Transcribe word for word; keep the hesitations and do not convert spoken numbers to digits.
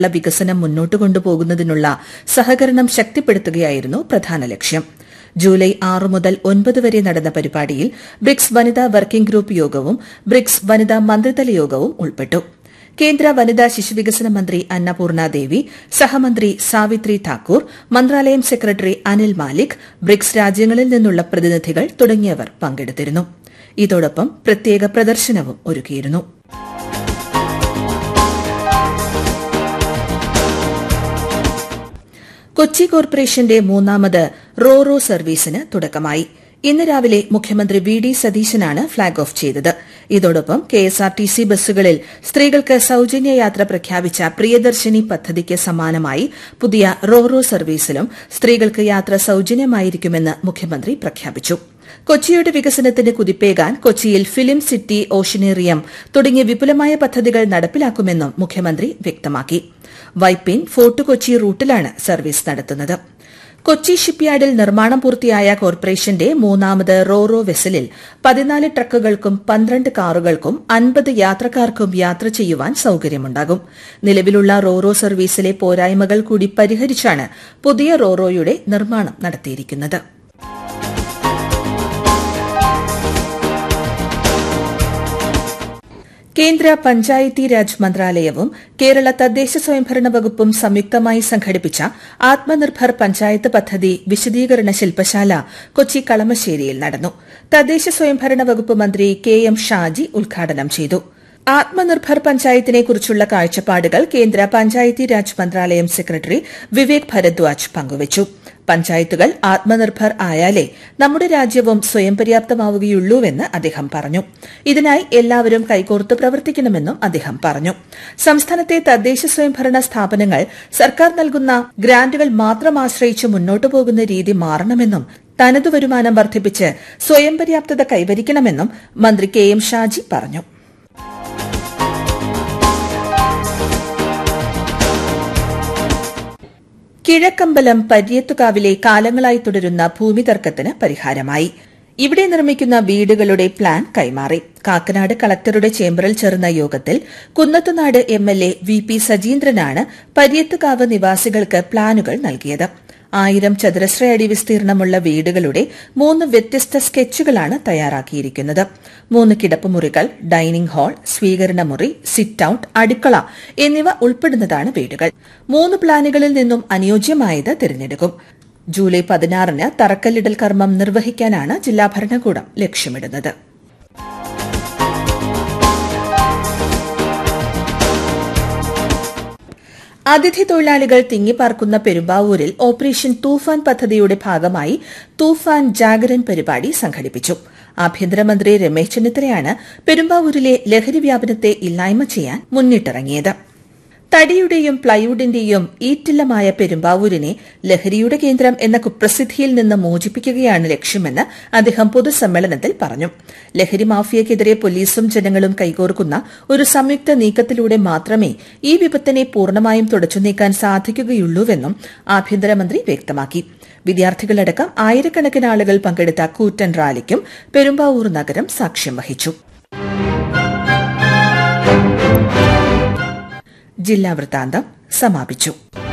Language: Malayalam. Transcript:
വികസനം മുന്നോട്ട് കൊണ്ടുപോകുന്നതിനുള്ള സഹകരണം ശക്തിപ്പെടുത്തുകയായിരുന്നു പ്രധാന ലക്ഷ്യം. ജൂലൈ ആറ് മുതൽ ഒൻപത് വരെ നടന്ന പരിപാടിയിൽ ബ്രിക്സ് വനിതാ വർക്കിംഗ് ഗ്രൂപ്പ് യോഗവും ബ്രിക്സ് വനിതാ മന്ത്രിതല യോഗവും ഉൾപ്പെട്ടു. കേന്ദ്ര വനിതാ ശിശുവികസന മന്ത്രി അന്നപൂർണ ദേവി, സഹമന്ത്രി സാവിത്രി താക്കൂർ, മന്ത്രാലയം സെക്രട്ടറി അനിൽ മാലിക്, ബ്രിക്സ് രാജ്യങ്ങളിൽ നിന്നുള്ള പ്രതിനിധികൾ തുടങ്ങിയവർ പങ്കെടുത്തിരുന്നു. ഇതോടൊപ്പം പ്രത്യേക പ്രദർശനവും ഒരുക്കിയിരുന്നു. കൊച്ചി കോർപ്പറേഷന്റെ മൂന്നാമത് റോ റോ സർവീസിന് തുടക്കമായി. ഇന്ന് രാവിലെ മുഖ്യമന്ത്രി വി ഡി സതീശനാണ് ഫ്ളാഗ് ഓഫ് ചെയ്തത്. ഇതോടൊപ്പം കെഎസ്ആർടിസി ബസ്സുകളിൽ സ്ത്രീകൾക്ക് സൌജന്യ യാത്ര പ്രഖ്യാപിച്ച പ്രിയദർശിനി പദ്ധതിക്ക് സമാനമായി പുതിയ റോ റോ സർവീസിലും സ്ത്രീകൾക്ക് യാത്ര സൌജന്യമായിരിക്കുമെന്ന് മുഖ്യമന്ത്രി പ്രഖ്യാപിച്ചു. കൊച്ചിയുടെ വികസനത്തിന് കുതിപ്പേകാൻ കൊച്ചിയിൽ ഫിലിം സിറ്റി, ഓഷ്യനേറിയം തുടങ്ങിയ വിപുലമായ പദ്ധതികൾ നടപ്പിലാക്കുമെന്നും മുഖ്യമന്ത്രി വ്യക്തമാക്കി. വൈപ്പിൻ ഫോർട്ട് കൊച്ചി റൂട്ടിലാണ് സർവീസ് നടത്തുന്നത്. കൊച്ചി ഷിപ്പ്യാർഡിൽ നിർമ്മാണം പൂർത്തിയായ കോർപ്പറേഷന്റെ മൂന്നാമത് റോ റോ വെസലിൽ പതിനാല് ട്രക്കുകൾക്കും പന്ത്രണ്ട് കാറുകൾക്കും അൻപത് യാത്രക്കാർക്കും യാത്ര ചെയ്യുവാൻ സൌകര്യമുണ്ടാകും. നിലവിലുള്ള റോ റോ സർവീസിലെ പോരായ്മകൾ കൂടി പരിഹരിച്ചാണ് പുതിയ റോ റോയുടെ നിർമ്മാണം നടത്തിയിരിക്കുന്നത്. കേന്ദ്ര പഞ്ചായത്തി രാജ് മന്ത്രാലയവും കേരള തദ്ദേശ സ്വയംഭരണ വകുപ്പും സംയുക്തമായി സംഘടിപ്പിച്ച ആത്മനിർഭർ പഞ്ചായത്ത് പദ്ധതി വിശദീകരണ ശില്പശാല കൊച്ചി കളമശ്ശേരിയിൽ നടന്നു. തദ്ദേശ സ്വയംഭരണ വകുപ്പ് മന്ത്രി കെ എം ഷാജി ഉദ്ഘാടനം ചെയ്തു. ആത്മനിർഭർ പഞ്ചായത്തിനെക്കുറിച്ചുള്ള കാഴ്ചപ്പാടുകൾ കേന്ദ്ര പഞ്ചായത്തി രാജ് മന്ത്രാലയം സെക്രട്ടറി വിവേക് ഭരദ്വാജ് പങ്കുവച്ചു. പഞ്ചായത്തുകൾ ആത്മനിർഭർ ആയാലേ നമ്മുടെ രാജ്യവും സ്വയം പര്യാപ്തമാവുകയുള്ളൂവെന്ന് അദ്ദേഹം പറഞ്ഞു. ഇതിനായി എല്ലാവരും കൈകോർത്ത് പ്രവർത്തിക്കണമെന്നും അദ്ദേഹം പറഞ്ഞു. സംസ്ഥാനത്തെ തദ്ദേശ സ്വയംഭരണ സ്ഥാപനങ്ങൾ സർക്കാർ നൽകുന്ന ഗ്രാന്റുകൾ മാത്രം ആശ്രയിച്ച് മുന്നോട്ടു പോകുന്ന രീതി മാറണമെന്നും തനതു വരുമാനം വർദ്ധിപ്പിച്ച് സ്വയം പര്യാപ്തത കൈവരിക്കണമെന്നും മന്ത്രി കെ എം ഷാജി പറഞ്ഞു. കിഴക്കമ്പലം പര്യത്തുകാവിലെ കാലങ്ങളായി തുടരുന്ന ഭൂമി തർക്കത്തിന് പരിഹാരമായി. ഇവിടെ നിർമ്മിക്കുന്ന വീടുകളുടെ പ്ലാൻ കൈമാറി. കാക്കനാട് കളക്ടറുടെ ചേംബറിൽ ചേർന്ന യോഗത്തിൽ Kunnathunad M L A V P സജീന്ദ്രനാണ് പര്യത്തുകാവ് നിവാസികൾക്ക് പ്ലാനുകൾ നൽകിയത്. ആയിരം ചതുരശ്ര അടി വിസ്തീർണമുള്ള വീടുകളുടെ മൂന്ന് വ്യത്യസ്ത സ്കെച്ചുകളാണ് തയ്യാറാക്കിയിരിക്കുന്നത്. മൂന്ന് കിടപ്പുമുറികൾ, ഡൈനിംഗ് ഹാൾ, സ്വീകരണമുറി, സിറ്റ് ഔട്ട്, അടുക്കള എന്നിവ ഉൾപ്പെടുന്നതാണ് വീടുകൾ. മൂന്ന് പ്ലാനുകളിൽ നിന്നും അനുയോജ്യമായത് തിരഞ്ഞെടുക്കും. ജൂലൈ പതിനാറിന് തറക്കല്ലിടൽ കർമ്മം നിർവഹിക്കാനാണ് ജില്ലാ ഭരണകൂടം ലക്ഷ്യമിടുന്നത്. അതിഥി തൊഴിലാളികൾ തിങ്ങിപ്പാർക്കുന്ന പെരുമ്പാവൂരിൽ ഓപ്പറേഷൻ തൂഫാൻ പദ്ധതിയുടെ ഭാഗമായി തൂഫാൻ ജാഗരൻ പരിപാടി സംഘടിപ്പിച്ചു. ആഭ്യന്തരമന്ത്രി രമേശ് ചെന്നിത്തലയാണ് പെരുമ്പാവൂരിലെ ലഹരി വ്യാപനത്തെ ഇല്ലായ്മ ചെയ്യാൻ മുന്നിട്ടിറങ്ങിയത്. തടിയുടെയും പ്ലൈവുഡിന്റെയും ഈറ്റില്ലമായ പെരുമ്പാവൂരിനെ ലഹരിയുടെ കേന്ദ്രം എന്ന കുപ്രസിദ്ധിയിൽ നിന്ന് മോചിപ്പിക്കുകയാണ് ലക്ഷ്യമെന്ന് അദ്ദേഹം പൊതുസമ്മേളനത്തിൽ പറഞ്ഞു. ലഹരി മാഫിയയ്ക്കെതിരെ പോലീസും ജനങ്ങളും കൈകോർക്കുന്ന ഒരു സംയുക്ത നീക്കത്തിലൂടെ മാത്രമേ ഈ വിപത്തിനെ പൂർണ്ണമായും തുടച്ചുനീക്കാൻ സാധിക്കുകയുള്ളൂവെന്നും ആഭ്യന്തരമന്ത്രി വ്യക്തമാക്കി. വിദ്യാർത്ഥികളടക്കം ആയിരക്കണക്കിന് ആളുകൾ പങ്കെടുത്ത കൂറ്റൻ റാലിക്കും പെരുമ്പാവൂർ നഗരം സാക്ഷ്യം വഹിച്ചു. ജില്ലാ വൃത്താന്തം സമാപിച്ചു.